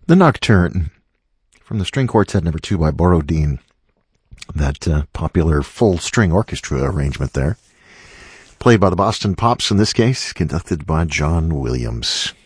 The Nocturne, from the String Quartet No. 2 by Borodin. That popular full string orchestra arrangement there. Played by the Boston Pops in this case, conducted by John Williams.